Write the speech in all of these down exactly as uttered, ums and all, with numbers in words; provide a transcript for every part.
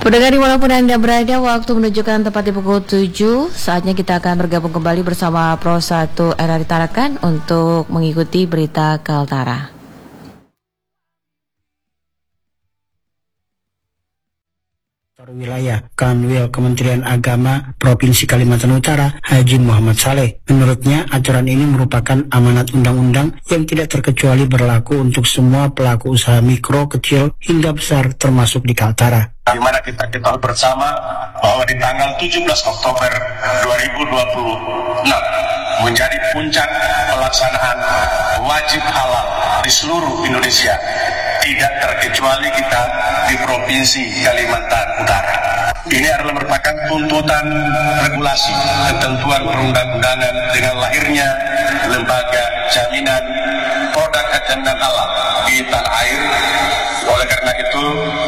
Pendengar dimanapun Anda berada, waktu menunjukkan tepat di pukul tujuh. Saatnya kita akan bergabung kembali bersama Pro satu R R I Tarakan untuk mengikuti berita Kaltara. Wilayah Kanwil Kementerian Agama Provinsi Kalimantan Utara, Haji Muhammad Saleh. Menurutnya, aturan ini merupakan amanat undang-undang yang tidak terkecuali berlaku untuk semua pelaku usaha mikro, kecil, hingga besar termasuk di Kaltara. Di mana kita ketahui bersama bahwa di tanggal tujuh belas Oktober dua ribu dua puluh enam menjadi puncak pelaksanaan wajib halal di seluruh Indonesia, tidak terkecuali kita di Provinsi Kalimantan Utara. Ini adalah merupakan tuntutan regulasi ketentuan perundang-undangan dengan lahirnya lembaga jaminan produk ketentuan halal di tanah air. Oleh karena itu,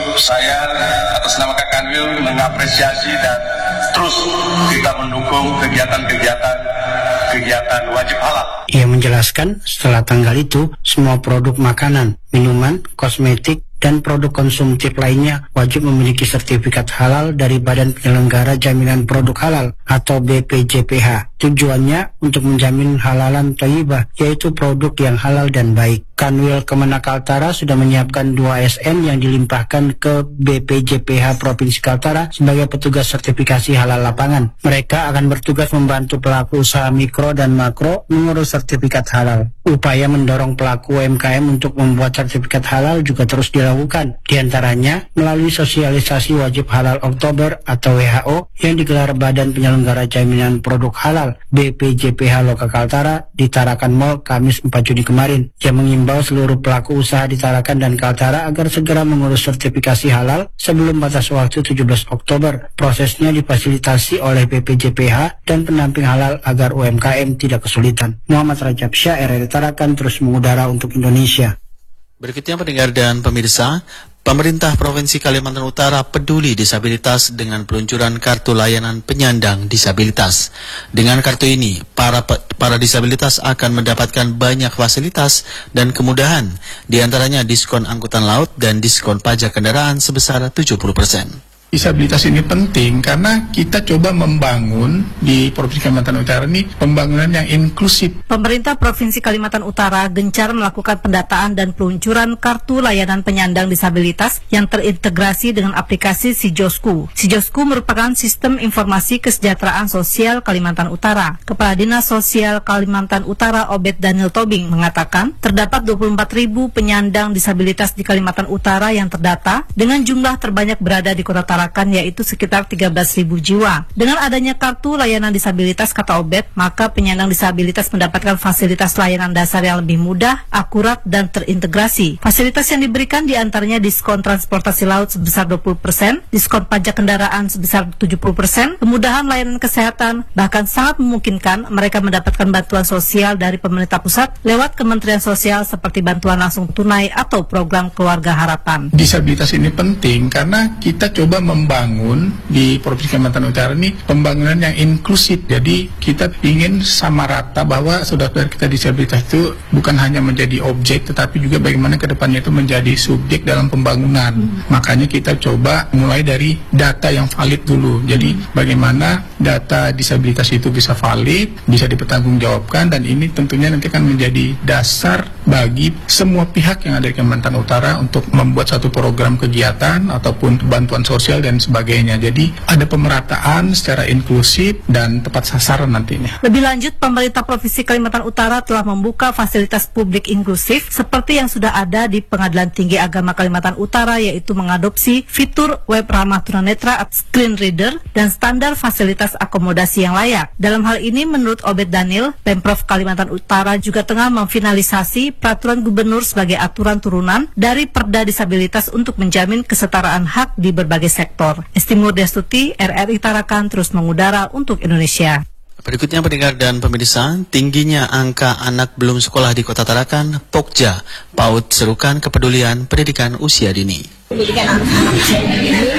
saya atas nama Kanwil mengapresiasi dan terus kita mendukung kegiatan-kegiatan kegiatan wajib halal. Ia menjelaskan setelah tanggal itu, semua produk makanan, minuman, kosmetik, dan produk konsumtif lainnya wajib memiliki sertifikat halal dari Badan Penyelenggara Jaminan Produk Halal atau B P J P H. Tujuannya untuk menjamin halalan thayyibah, yaitu produk yang halal dan baik. Kanwil Kemenak Kaltara sudah menyiapkan dua S N yang dilimpahkan ke B P J P H Provinsi Kaltara sebagai petugas sertifikasi halal lapangan. Mereka akan bertugas membantu pelaku usaha mikro dan makro mengurus sertifikat halal. Upaya mendorong pelaku U M K M untuk membuat sertifikat halal juga terus dilakukan. Di antaranya melalui sosialisasi wajib halal Oktober atau W H O yang digelar Badan Penyelenggara Jaminan Produk Halal B P J P H Loka Kaltara di Tarakan Mall Kamis empat Juni kemarin, yang mengimbau seluruh pelaku usaha di Tarakan dan Kaltara agar segera mengurus sertifikasi halal sebelum batas waktu tujuh belas Oktober. Prosesnya difasilitasi oleh B P J P H dan pendamping halal agar U M K M tidak kesulitan. Muhammad Rajab Syah, R R I Tarakan, terus mengudara untuk Indonesia. Berikutnya pendengar dan pemirsa, pemerintah Provinsi Kalimantan Utara peduli disabilitas dengan peluncuran kartu layanan penyandang disabilitas. Dengan kartu ini, para para disabilitas akan mendapatkan banyak fasilitas dan kemudahan, di antaranya diskon angkutan laut dan diskon pajak kendaraan sebesar tujuh puluh persen. Disabilitas ini penting karena kita coba membangun di Provinsi Kalimantan Utara ini pembangunan yang inklusif. Pemerintah Provinsi Kalimantan Utara gencar melakukan pendataan dan peluncuran kartu layanan penyandang disabilitas yang terintegrasi dengan aplikasi Sijosku. Sijosku merupakan sistem informasi kesejahteraan sosial Kalimantan Utara. Kepala Dinas Sosial Kalimantan Utara Obed Daniel Tobing mengatakan terdapat dua puluh empat ribu penyandang disabilitas di Kalimantan Utara yang terdata dengan jumlah terbanyak berada di Kota Tarakan, yaitu sekitar tiga belas ribu jiwa. Dengan adanya kartu layanan disabilitas, kata Obed, maka penyandang disabilitas mendapatkan fasilitas layanan dasar yang lebih mudah, akurat, dan terintegrasi. Fasilitas yang diberikan diantaranya diskon transportasi laut sebesar dua puluh persen, diskon pajak kendaraan sebesar tujuh puluh persen, kemudahan layanan kesehatan, bahkan sangat memungkinkan mereka mendapatkan bantuan sosial dari pemerintah pusat lewat Kementerian Sosial seperti bantuan langsung tunai atau program Keluarga Harapan. Disabilitas ini penting karena kita coba membangun di Provinsi Kalimantan Utara ini pembangunan yang inklusif. Jadi kita ingin sama rata bahwa saudara-saudara kita disabilitas itu bukan hanya menjadi objek, tetapi juga bagaimana ke depannya itu menjadi subjek dalam pembangunan. Hmm. Makanya kita coba mulai dari data yang valid dulu. Jadi bagaimana data disabilitas itu bisa valid, bisa dipertanggungjawabkan, dan ini tentunya nanti akan menjadi dasar bagi semua pihak yang ada di Kalimantan Utara untuk membuat satu program kegiatan ataupun bantuan sosial dan sebagainya. Jadi ada pemerataan secara inklusif dan tepat sasaran nantinya. Lebih lanjut, pemerintah Provinsi Kalimantan Utara telah membuka fasilitas publik inklusif seperti yang sudah ada di Pengadilan Tinggi Agama Kalimantan Utara, yaitu mengadopsi fitur web ramah tunanetra, screen reader, dan standar fasilitas akomodasi yang layak. Dalam hal ini, menurut Obed Daniel, Pemprov Kalimantan Utara juga tengah memfinalisasi peraturan gubernur sebagai aturan turunan dari Perda Disabilitas untuk menjamin kesetaraan hak di berbagai sektor. Estimur Destuti, R R I Tarakan, terus mengudara untuk Indonesia. Berikutnya pendengar dan pemirsa, tingginya angka anak belum sekolah di Kota Tarakan, Pokja, PAUD serukan kepedulian pendidikan usia dini. Pendidikan anak-anak ini akan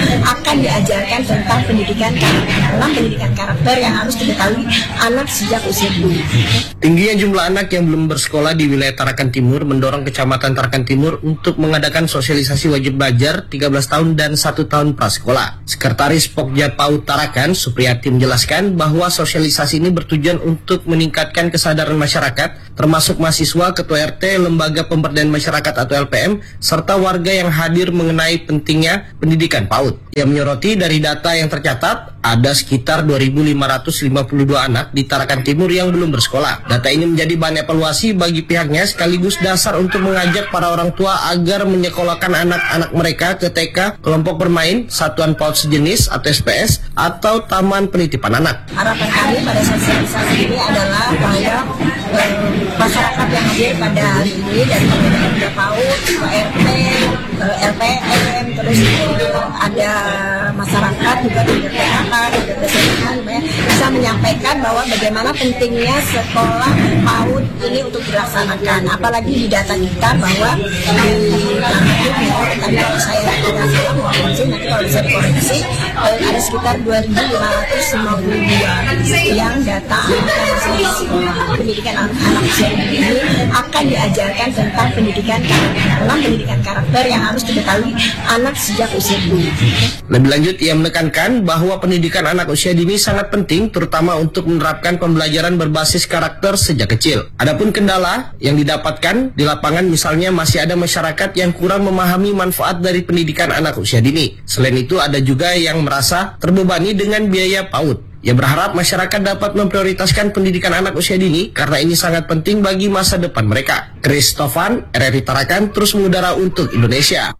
akan diajarkan tentang pendidikan karakter, dalam pendidikan karakter yang harus diketahui anak sejak usia dini. Tingginya jumlah anak yang belum bersekolah di wilayah Tarakan Timur mendorong Kecamatan Tarakan Timur untuk mengadakan sosialisasi wajib belajar tiga belas tahun dan satu tahun prasekolah. Sekretaris Pokja PAUD Tarakan, Supriyati, menjelaskan bahwa sosialisasi ini bertujuan untuk meningkatkan kesadaran masyarakat, termasuk mahasiswa, ketua R T, lembaga pemberdayaan masyarakat atau L P M, serta warga yang hadir mengenai pentingnya pendidikan PAUD. Ia menyoroti dari data yang tercatat, ada sekitar dua ribu lima ratus lima puluh dua anak di Tarakan Timur yang belum bersekolah. Data ini menjadi bahan evaluasi bagi pihaknya sekaligus dasar untuk mengajak para orang tua agar menyekolahkan anak-anak mereka ke T K, kelompok bermain, satuan PAUD sejenis atau S P S, atau taman penitipan anak. Harapan kami pada sosialisasi ini adalah bahwa eh, masyarakat yang hadir pada hari ini dari pemerintah PAUD, R T, eh, L P M, terus ada masyarakat juga dari P K K, dari Desanya, bisa menyampaikan bahwa bagaimana pentingnya sekolah PAUD ini untuk dilaksanakan. Apalagi di data kita bahwa di tadi kalau saya tidak salah mungkin nanti kalau bisa dikoreksi ada sekitar dua ribu lima ratus lima puluh dua yang data anak masih di sekolah. Pendidikan anak-anak usia dini ini akan diajarkan tentang pendidikan karakter, dalam pendidikan karakter yang harus diketahui anak sejak usia dini. Lebih lanjut, ia menekankan bahwa pendidikan anak usia dini sangat penting, terutama untuk menerapkan pembelajaran berbasis karakter sejak kecil. Adapun kendala yang didapatkan di lapangan, misalnya masih ada masyarakat yang kurang memahami manfaat dari pendidikan anak usia dini. Selain itu, ada juga yang merasa terbebani dengan biaya PAUD. Ia berharap masyarakat dapat memprioritaskan pendidikan anak usia dini karena ini sangat penting bagi masa depan mereka. Chris Tovan, R R I Tarakan, terus mengudara untuk Indonesia.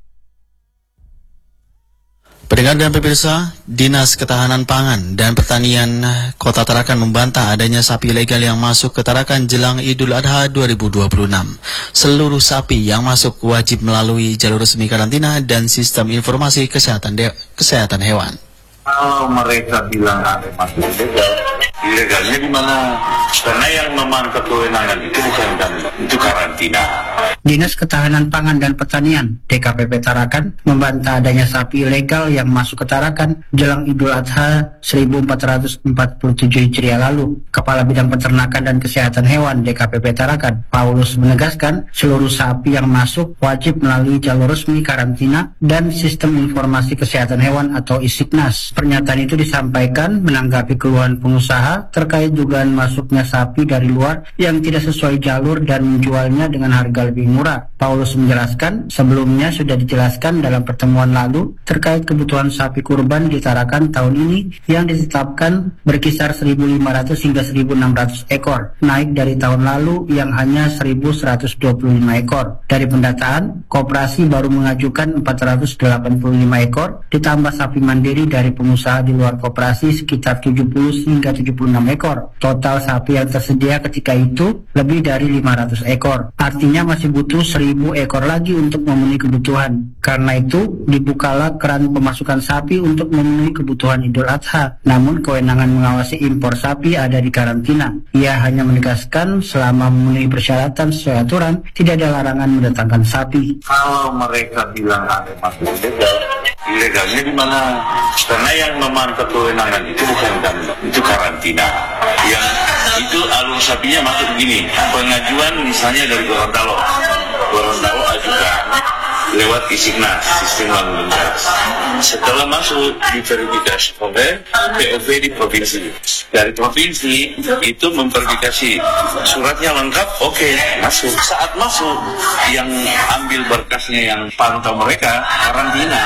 Pendengar dan pemirsa, Dinas Ketahanan Pangan dan Pertanian Kota Tarakan membantah adanya sapi ilegal yang masuk ke Tarakan jelang Idul Adha dua ribu dua puluh enam. Seluruh sapi yang masuk wajib melalui jalur resmi karantina dan sistem informasi kesehatan de- kesehatan hewan. Kalau mereka bilang ada masuk ilegal, ilegalnya di mana? Karena yang memantau kewenangan itu bukan kami, itu karantina. Dinas Ketahanan Pangan dan Pertanian D K P P Tarakan membantah adanya sapi ilegal yang masuk ke Tarakan jelang Idul Adha seribu empat ratus empat puluh tujuh Hijriah lalu. Kepala Bidang Peternakan dan Kesehatan Hewan D K P P Tarakan, Paulus, menegaskan seluruh sapi yang masuk wajib melalui jalur resmi karantina dan sistem informasi kesehatan hewan atau I S I K N A S. Pernyataan itu disampaikan menanggapi keluhan pengusaha terkait dugaan masuknya sapi dari luar yang tidak sesuai jalur dan menjualnya dengan harga lebih murah. Paulus menjelaskan sebelumnya sudah dijelaskan dalam pertemuan lalu terkait kebutuhan sapi kurban di Tarakan tahun ini yang ditetapkan berkisar seribu lima ratus hingga seribu enam ratus ekor, naik dari tahun lalu yang hanya seribu seratus dua puluh lima ekor. Dari pendataan, koperasi baru mengajukan empat ratus delapan puluh lima ekor, ditambah sapi mandiri dari pengusaha di luar koperasi sekitar tujuh puluh hingga tujuh puluh enam ekor. Total sapi yang tersedia ketika itu lebih dari lima ratus ekor. Artinya masih butuh seribu ekor lagi untuk memenuhi kebutuhan. Karena itu, dibukalah keran pemasukan sapi untuk memenuhi kebutuhan Idul Adha. Namun kewenangan mengawasi impor sapi ada di karantina. Ia hanya menegaskan selama memenuhi persyaratan sesuai aturan, tidak ada larangan mendatangkan sapi. Kalau mereka bilang ada masuk ilegal, ilegalnya di mana? Karena yang memantau kewenangan itu bukan kami, itu karantina. Yang itu alur sapinya masuk begini, pengajuan misalnya dari Gorontalo, Gorontalo ajukan lewat I S I K N A S, sistem lalu lintas. Setelah masuk diverifikasi oleh P O V di provinsi. Dari provinsi itu memverifikasi suratnya lengkap, oke, okay, masuk. Saat masuk, yang ambil berkasnya yang pantau mereka karantina.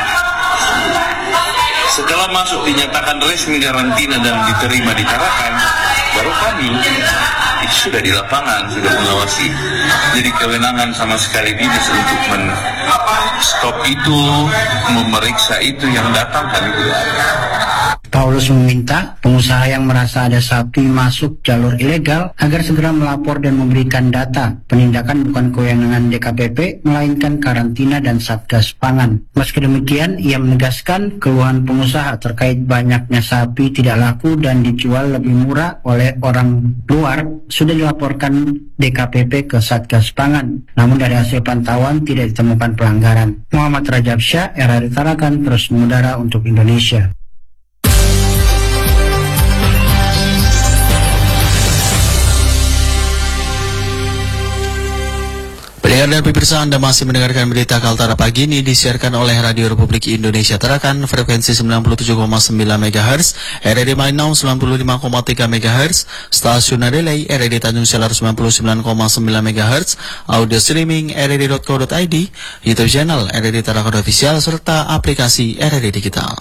Setelah masuk dinyatakan resmi karantina dan diterima di Tarakan, baru kami itu sudah di lapangan, sudah mengawasi. Jadi kewenangan sama sekali dinas untuk men-stop itu, memeriksa itu yang datang kami tidak ada. Paulus meminta pengusaha yang merasa ada sapi masuk jalur ilegal agar segera melapor dan memberikan data. Penindakan bukan kewenangan D K P P, melainkan karantina dan Satgas Pangan. Meski demikian, ia menegaskan keluhan pengusaha terkait banyaknya sapi tidak laku dan dijual lebih murah oleh orang luar sudah dilaporkan D K P P ke Satgas Pangan. Namun dari hasil pantauan tidak ditemukan pelanggaran. Muhammad Rajab Syah, R R I Tarakan, terus mengudara untuk Indonesia. Pendengar dan pemirsa, Anda masih mendengarkan berita Kaltara pagi ini disiarkan oleh Radio Republik Indonesia Tarakan, frekuensi sembilan puluh tujuh koma sembilan megahertz, R R I Malinau sembilan puluh lima koma tiga megahertz, stasiun relay R R I Tanjung Selar sembilan puluh sembilan koma sembilan megahertz, audio streaming r r i dot co dot i d, YouTube channel R R I Tarakan Official, serta aplikasi R R I Digital.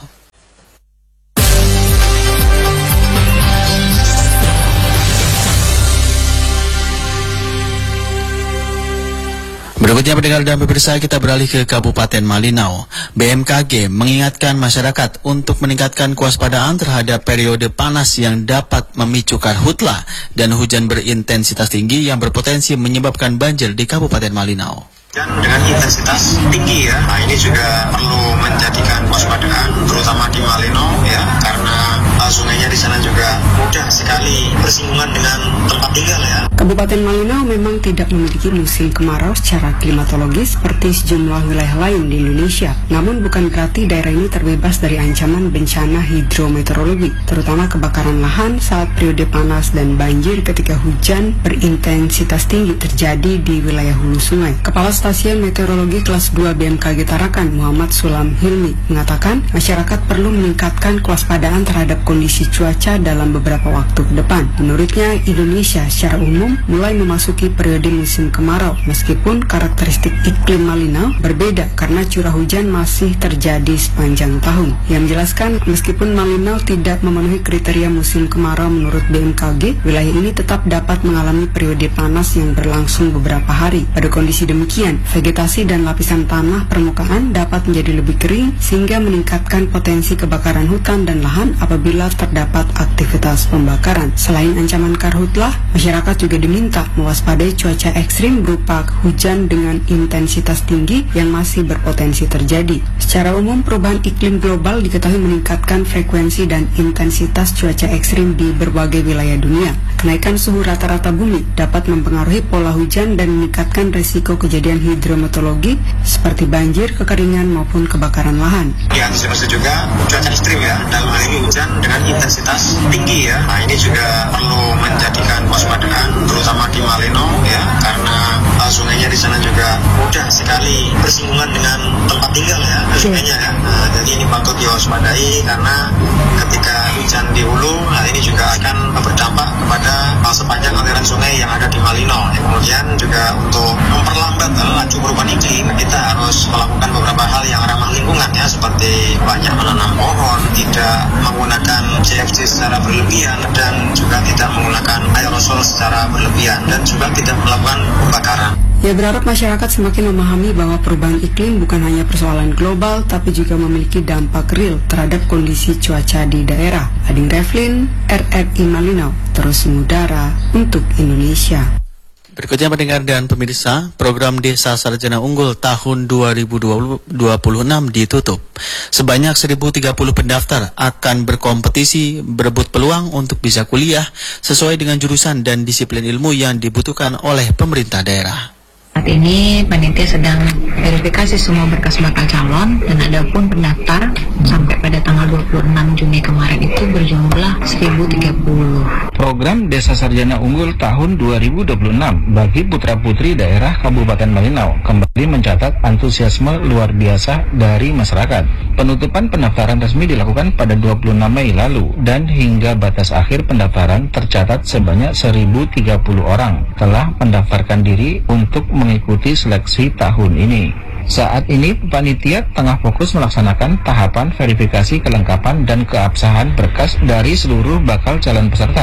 Berikutnya pendengar dan pemirsa, kita beralih ke Kabupaten Malinau. B M K G mengingatkan masyarakat untuk meningkatkan kewaspadaan terhadap periode panas yang dapat memicu karhutla dan hujan berintensitas tinggi yang berpotensi menyebabkan banjir di Kabupaten Malinau. Dan dengan intensitas tinggi ya, nah ini juga perlu menjadikan kewaspadaan, terutama di Malinau ya, karena uh, sungainya di sana juga mudah sekali bersinggungan dengan tempat tinggal ya. Kabupaten Malinau memang tidak memiliki musim kemarau secara klimatologis seperti sejumlah wilayah lain di Indonesia. Namun bukan berarti daerah ini terbebas dari ancaman bencana hidrometeorologi, terutama kebakaran lahan saat periode panas dan banjir ketika hujan berintensitas tinggi terjadi di wilayah hulu sungai. Kepala Stasiun Meteorologi Kelas dua B M K G Tarakan, Muhammad Sulam Hilmi, mengatakan masyarakat perlu meningkatkan kewaspadaan terhadap kondisi cuaca dalam beberapa waktu ke depan. Menurutnya, Indonesia secara umum mulai memasuki periode musim kemarau, meskipun karakteristik iklim Malinau berbeda karena curah hujan masih terjadi sepanjang tahun. Ia menjelaskan, meskipun Malinau tidak memenuhi kriteria musim kemarau menurut B M K G, wilayah ini tetap dapat mengalami periode panas yang berlangsung beberapa hari. Pada kondisi demikian, vegetasi dan lapisan tanah permukaan dapat menjadi lebih kering sehingga meningkatkan potensi kebakaran hutan dan lahan apabila terdapat aktivitas pembakaran. Selain ancaman karhutlah, masyarakat juga diminta mewaspadai cuaca ekstrim berupa hujan dengan intensitas tinggi yang masih berpotensi terjadi. Secara umum, perubahan iklim global diketahui meningkatkan frekuensi dan intensitas cuaca ekstrim di berbagai wilayah dunia. Kenaikan suhu rata-rata bumi dapat mempengaruhi pola hujan dan meningkatkan risiko kejadian hidrometeorologi seperti banjir, kekeringan maupun kebakaran lahan. Diantisipasi juga cuaca ekstrim ya, dalam hal ini hujan dengan intensitas tinggi ya. Nah ini juga perlu menjadikan kewaspadaan, terutama di Malinau ya, karena uh, sungainya di sana juga mudah sekali bersinggungan dengan tempat tinggal ya, sungainya ya. Nah, jadi ini patut diwaspadai karena ketika hujan di hulu, nah ini juga akan berdampak kepada uh, sepanjang aliran sungai yang ada di Malinau. Ya, kemudian juga untuk memperlambat uh, laju perubahan iklim, kita harus melakukan beberapa hal yang ramah lingkungan ya, seperti banyak menanam pohon, tidak menggunakan C F C secara berlebihan, dan juga tidak menggunakan aerosol secara berlebihan, dan juga tidak melakukan pembakaran. Ia berharap masyarakat semakin memahami bahwa perubahan iklim bukan hanya persoalan global, tapi juga memiliki dampak real terhadap kondisi cuaca di daerah. Ading Revlin, R R I Malinau, terus mengudara untuk Indonesia. Berikutnya pendengar dan pemirsa, program Desa Sarjana Unggul tahun dua ribu dua puluh enam ditutup. Sebanyak seribu tiga puluh pendaftar akan berkompetisi berebut peluang untuk bisa kuliah sesuai dengan jurusan dan disiplin ilmu yang dibutuhkan oleh pemerintah daerah. Saat ini panitia sedang verifikasi semua berkas bakal calon dan ada pun pendaftar sampai pada tanggal dua puluh enam Juni kemarin itu berjumlah seribu tiga puluh. Program Desa Sarjana Unggul tahun dua ribu dua puluh enam bagi putra-putri daerah Kabupaten Malinau kembali mencatat antusiasme luar biasa dari masyarakat. Penutupan pendaftaran resmi dilakukan pada dua puluh enam Mei lalu dan hingga batas akhir pendaftaran tercatat sebanyak seribu tiga puluh orang telah mendaftarkan diri untuk mengikuti seleksi tahun ini. Saat ini panitia tengah fokus melaksanakan tahapan verifikasi kelengkapan dan keabsahan berkas dari seluruh bakal calon peserta.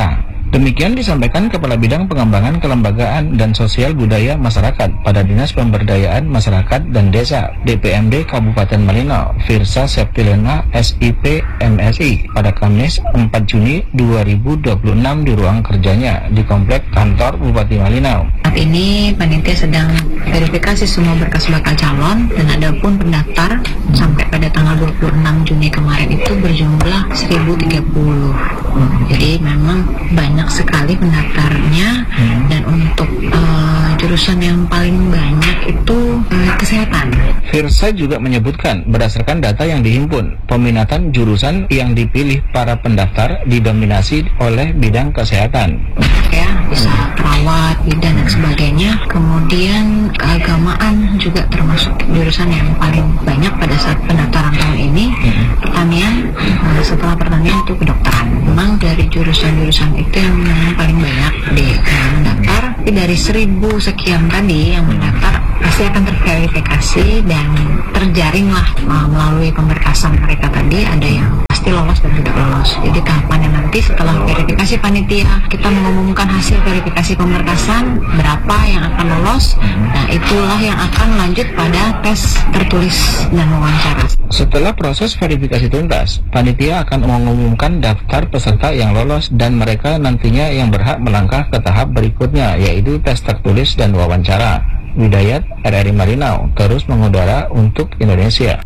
Demikian disampaikan Kepala Bidang Pengembangan Kelembagaan dan Sosial Budaya Masyarakat pada Dinas Pemberdayaan Masyarakat dan Desa D P M D Kabupaten Malinau, Firsa Septilena S I P M S I pada Kamis empat Juni dua ribu dua puluh enam di ruang kerjanya di Komplek Kantor Bupati Malinau. Saat ini panitia sedang verifikasi semua berkas bakal calon dan ada pun pendaftar sampai pada tanggal dua puluh enam Juni kemarin itu berjumlah seribu tiga puluh. Jadi memang banyak sekali pendaftarnya hmm. dan untuk uh, jurusan yang paling banyak itu uh, kesehatan. Firsa juga menyebutkan berdasarkan data yang dihimpun, peminatan jurusan yang dipilih para pendaftar didominasi oleh bidang kesehatan. Ya, bisa perawat, bidan dan sebagainya. Kemudian keagamaan juga termasuk jurusan yang paling banyak pada saat pendaftaran tahun ini. Hmm. Pertanian, uh, setelah pertanian itu kedokteran. Memang dari jurusan-jurusan itu yang paling banyak di uh, mendaftar. Tapi dari seribu sekian tadi yang mendaftar pasti akan terverifikasi dan terjaringlah uh, melalui pemberkasan mereka tadi, ada yang pasti lolos dan tidak lolos. Jadi tahapannya nanti setelah verifikasi panitia, kita mengumumkan hasil verifikasi pemberkasan, berapa yang akan lolos. Nah, itulah yang akan lanjut pada tes tertulis dan wawancara. Setelah proses verifikasi tuntas, panitia akan mengumumkan daftar peserta yang lolos dan mereka nantinya yang berhak melangkah ke tahap berikutnya, yaitu tes tertulis dan wawancara. Widayat, R R I Malinau, terus mengudara untuk Indonesia.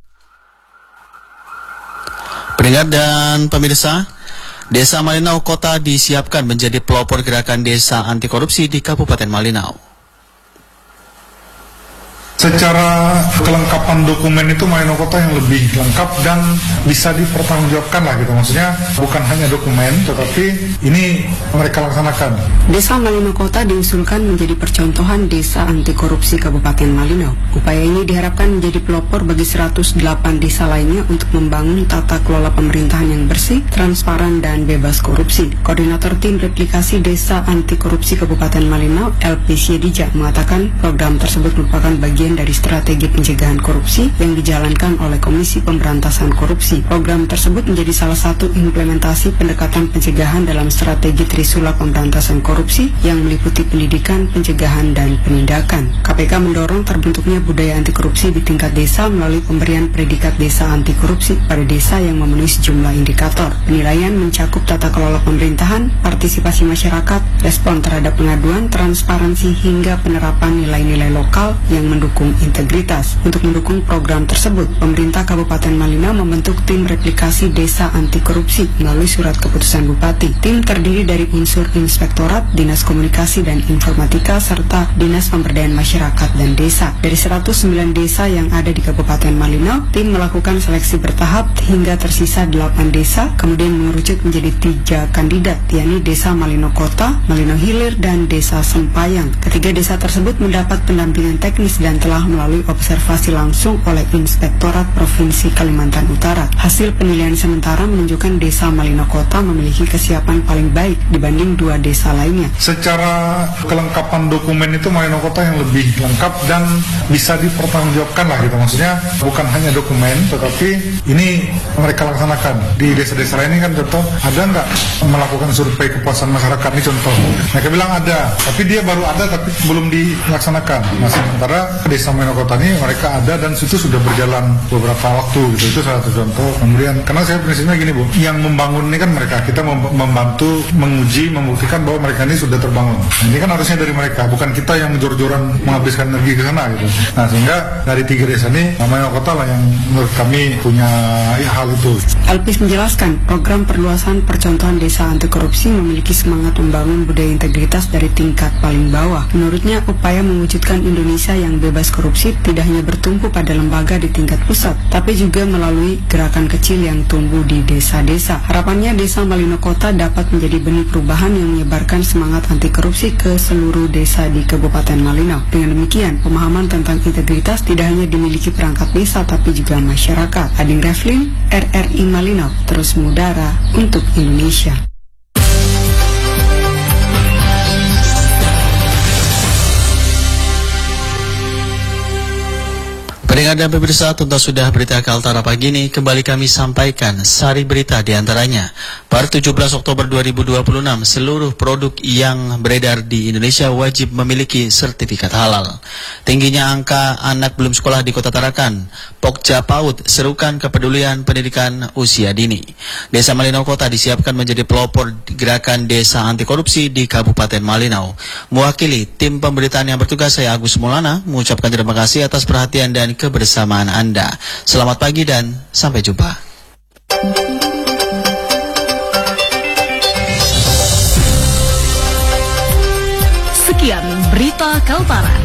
Pendengar dan pemirsa, Desa Malinau Kota disiapkan menjadi pelopor gerakan desa anti korupsi di Kabupaten Malinau. Secara kelengkapan dokumen itu Malinau Kota yang lebih lengkap dan bisa dipertanggungjawabkan lah gitu. Maksudnya bukan hanya dokumen, tetapi ini mereka laksanakan. Desa Malinau Kota diusulkan menjadi percontohan desa anti korupsi Kabupaten Malinau. Upaya ini diharapkan menjadi pelopor bagi seratus delapan desa lainnya untuk membangun tata kelola pemerintahan yang bersih, transparan, dan bebas korupsi. Koordinator Tim Replikasi Desa Anti Korupsi Kabupaten Malinau, L P Siedija, mengatakan program tersebut merupakan bagian dari strategi pencegahan korupsi yang dijalankan oleh Komisi Pemberantasan Korupsi. Program tersebut menjadi salah satu implementasi pendekatan pencegahan dalam strategi Trisula Pemberantasan Korupsi yang meliputi pendidikan, pencegahan, dan penindakan. K P K mendorong terbentuknya budaya anti korupsi di tingkat desa melalui pemberian predikat desa anti korupsi pada desa yang memenuhi sejumlah indikator. Penilaian mencakup tata kelola pemerintahan, partisipasi masyarakat, respon terhadap pengaduan, transparansi, hingga penerapan nilai-nilai lokal yang mendukung integritas. Untuk mendukung program tersebut, pemerintah Kabupaten Malinau membentuk tim replikasi desa anti korupsi melalui surat keputusan Bupati. Tim terdiri dari unsur Inspektorat, Dinas Komunikasi dan Informatika, serta Dinas Pemberdayaan Masyarakat dan Desa. Dari seratus sembilan desa yang ada di Kabupaten Malinau, tim melakukan seleksi bertahap hingga tersisa delapan desa, kemudian mengerucut menjadi tiga kandidat, yakni Desa Malinau Kota, Malinau Hilir, dan Desa Sempayang. Ketiga desa tersebut mendapat pendampingan teknis dan telah melalui observasi langsung oleh Inspektorat Provinsi Kalimantan Utara. Hasil penilaian sementara menunjukkan Desa Malinau Kota memiliki kesiapan paling baik dibanding dua desa lainnya. Secara kelengkapan dokumen itu Malinau Kota yang lebih lengkap dan bisa dipertanggungjawabkan lah gitu. Maksudnya bukan hanya dokumen, tetapi ini mereka laksanakan. Di desa-desa lain ini kan contoh, ada nggak melakukan survei kepuasan masyarakat, ini contoh. Mereka bilang ada, tapi dia baru ada tapi belum dilaksanakan. Nah, sementara Desa Malinau Kota ini mereka ada dan situ sudah berjalan beberapa waktu gitu. Itu salah satu contoh. Kemudian karena saya prinsipnya gini Bu, yang membangun ini kan mereka, kita membantu menguji, membuktikan bahwa mereka ini sudah terbangun. Nah, ini kan harusnya dari mereka, bukan kita yang jor-joran menghabiskan energi ke sana gitu. Nah, sehingga dari tiga desa ini Malinau Kota lah yang menurut kami punya ya, hal itu. Elpis menjelaskan program perluasan percontohan desa anti korupsi memiliki semangat membangun budaya integritas dari tingkat paling bawah. Menurutnya, upaya mewujudkan Indonesia yang bebas korupsi tidak hanya bertumpu pada lembaga di tingkat pusat, tapi juga melalui gerakan kecil yang tumbuh di desa-desa. Harapannya Desa Malinau Kota dapat menjadi benih perubahan yang menyebarkan semangat anti korupsi ke seluruh desa di Kabupaten Malinau. Dengan demikian, pemahaman tentang integritas tidak hanya dimiliki perangkat desa, tapi juga masyarakat. Ading Reflin, R R I Malinau, terus mengudara untuk Indonesia. Pendengar dan pemirsa, tuntas sudah berita Kaltara pagi ini. Kembali kami sampaikan sari berita diantaranya. Per tujuh belas Oktober dua ribu dua puluh enam, seluruh produk yang beredar di Indonesia wajib memiliki sertifikat halal. Tingginya angka anak belum sekolah di Kota Tarakan, Pokja PAUD serukan kepedulian pendidikan usia dini. Desa Malinau Kota disiapkan menjadi pelopor gerakan desa anti korupsi di Kabupaten Malinau. Mewakili tim pemberitaan yang bertugas, saya Agus Maulana mengucapkan terima kasih atas perhatian dan kebersamaan Anda. Selamat pagi dan sampai jumpa. Sekian berita Kaltara.